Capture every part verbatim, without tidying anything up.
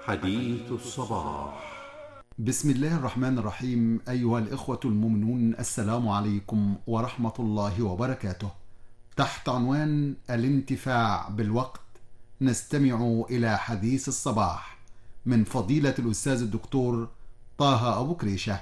حديث الصباح. بسم الله الرحمن الرحيم. أيها الإخوة المؤمنون، السلام عليكم ورحمة الله وبركاته. تحت عنوان الانتفاع بالوقت نستمع إلى حديث الصباح من فضيلة الأستاذ الدكتور طه أبو كريشة.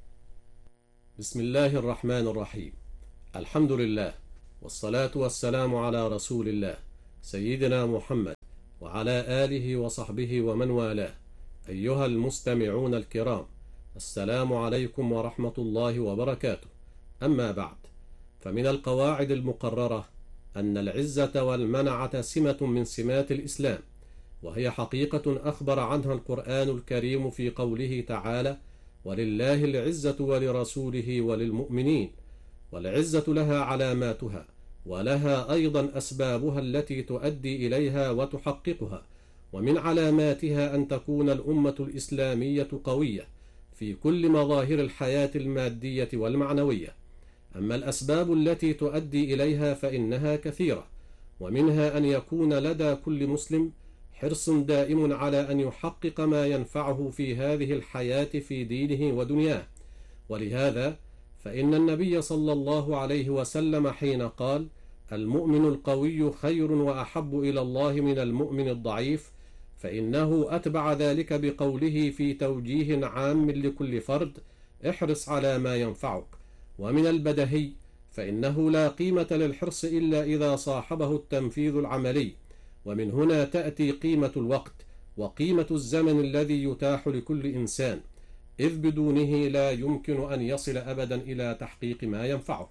بسم الله الرحمن الرحيم. الحمد لله، والصلاة والسلام على رسول الله سيدنا محمد وعلى آله وصحبه ومن والاه. أيها المستمعون الكرام، السلام عليكم ورحمة الله وبركاته. أما بعد، فمن القواعد المقررة أن العزة والمنعة سمة من سمات الإسلام، وهي حقيقة أخبر عنها القرآن الكريم في قوله تعالى: ولله العزة ولرسوله وللمؤمنين. والعزة لها علاماتها، ولها أيضا أسبابها التي تؤدي إليها وتحققها. ومن علاماتها أن تكون الأمة الإسلامية قوية في كل مظاهر الحياة المادية والمعنوية. أما الأسباب التي تؤدي إليها فإنها كثيرة، ومنها أن يكون لدى كل مسلم حرص دائم على أن يحقق ما ينفعه في هذه الحياة في دينه ودنياه. ولهذا فإن النبي صلى الله عليه وسلم حين قال: المؤمن القوي خير وأحب إلى الله من المؤمن الضعيف، فإنه أتبع ذلك بقوله في توجيه عام لكل فرد: احرص على ما ينفعك. ومن البدهي فإنه لا قيمة للحرص إلا إذا صاحبه التنفيذ العملي، ومن هنا تأتي قيمة الوقت وقيمة الزمن الذي يتاح لكل إنسان، إذ بدونه لا يمكن أن يصل أبدا إلى تحقيق ما ينفعه.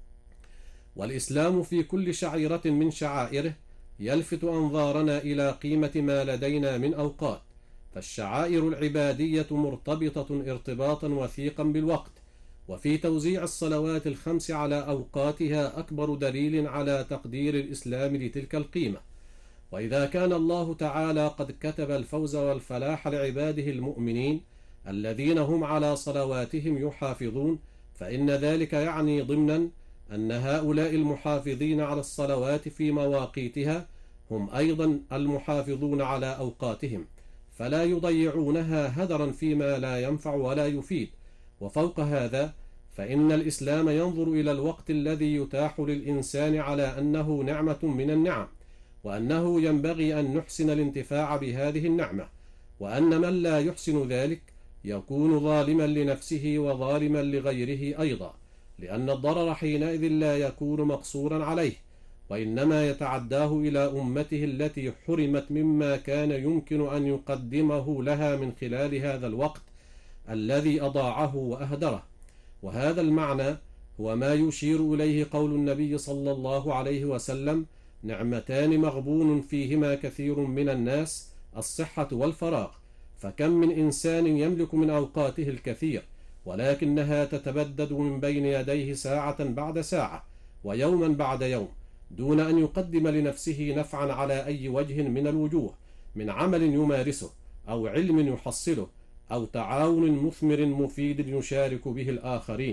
والإسلام في كل شعيرة من شعائره يلفت أنظارنا إلى قيمة ما لدينا من أوقات، فالشعائر العبادية مرتبطة ارتباطا وثيقا بالوقت، وفي توزيع الصلوات الخمس على أوقاتها أكبر دليل على تقدير الإسلام لتلك القيمة. وإذا كان الله تعالى قد كتب الفوز والفلاح لعباده المؤمنين الذين هم على صلواتهم يحافظون، فإن ذلك يعني ضمنا أن هؤلاء المحافظين على الصلوات في مواقيتها هم أيضا المحافظون على أوقاتهم، فلا يضيعونها هدرا فيما لا ينفع ولا يفيد. وفوق هذا فإن الإسلام ينظر إلى الوقت الذي يتاح للإنسان على أنه نعمة من النعم، وأنه ينبغي أن نحسن الانتفاع بهذه النعمة، وأن من لا يحسن ذلك يكون ظالما لنفسه وظالما لغيره أيضا، لأن الضرر حينئذ لا يكون مقصورا عليه، وإنما يتعداه إلى أمته التي حرمت مما كان يمكن أن يقدمه لها من خلال هذا الوقت الذي أضاعه وأهدره. وهذا المعنى هو ما يشير إليه قول النبي صلى الله عليه وسلم: نعمتان مغبون فيهما كثير من الناس، الصحة والفراغ. فكم من إنسان يملك من أوقاته الكثير، ولكنها تتبدد من بين يديه ساعة بعد ساعة ويوما بعد يوم، دون أن يقدم لنفسه نفعا على أي وجه من الوجوه، من عمل يمارسه أو علم يحصله أو تعاون مثمر مفيد يشارك به الآخرين.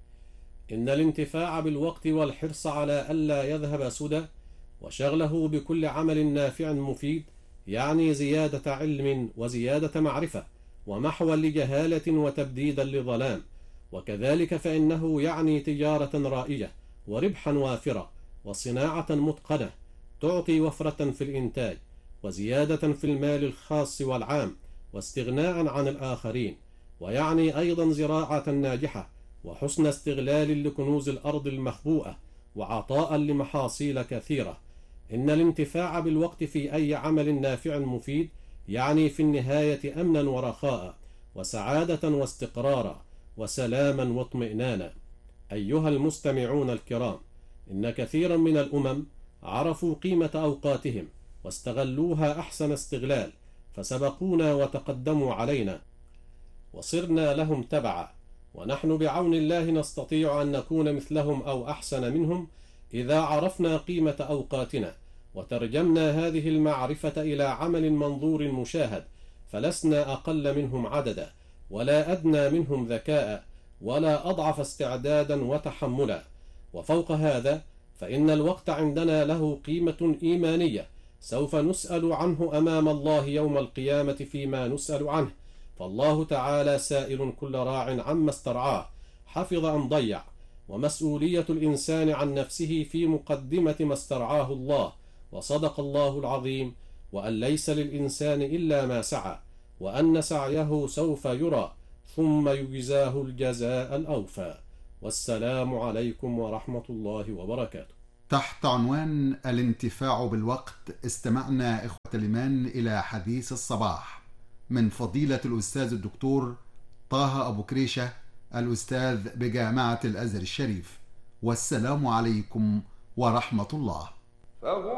إن الانتفاع بالوقت والحرص على ألا يذهب سدى وشغله بكل عمل نافع مفيد يعني زيادة علم وزيادة معرفة، ومحوا لجهالة وتبديدا لظلام. وكذلك فإنه يعني تجارة رائجة وربحا وافرا وصناعة متقنة تعطي وفرة في الإنتاج وزيادة في المال الخاص والعام واستغناء عن الآخرين، ويعني أيضا زراعة ناجحة وحسن استغلال لكنوز الأرض المخبوءة وعطاء لمحاصيل كثيرة. إن الانتفاع بالوقت في أي عمل نافع مفيد يعني في النهاية أمنا ورخاء وسعادة واستقرارا وسلاما واطمئنانا. أيها المستمعون الكرام، إن كثيرا من الأمم عرفوا قيمة أوقاتهم واستغلوها أحسن استغلال، فسبقونا وتقدموا علينا وصرنا لهم تبعا، ونحن بعون الله نستطيع أن نكون مثلهم أو أحسن منهم إذا عرفنا قيمة أوقاتنا وترجمنا هذه المعرفة إلى عمل منظور مشاهد، فلسنا أقل منهم عددا ولا أدنى منهم ذكاء ولا أضعف استعدادا وتحملا. وفوق هذا فإن الوقت عندنا له قيمة إيمانية، سوف نسأل عنه أمام الله يوم القيامة فيما نسأل عنه، فالله تعالى سائل كل راع عما استرعاه حفظ أم ضيع، ومسؤولية الإنسان عن نفسه في مقدمة ما استرعاه الله. وصدق الله العظيم، وأن ليس للإنسان إلا ما سعى، وأن سعيه سوف يرى ثم يجزاه الجزاء الأوفى. والسلام عليكم ورحمة الله وبركاته. تحت عنوان الانتفاع بالوقت استمعنا إخوة الإيمان إلى حديث الصباح من فضيلة الأستاذ الدكتور طه أبو كريشة، الأستاذ بجامعة الأزهر الشريف. والسلام عليكم ورحمة الله.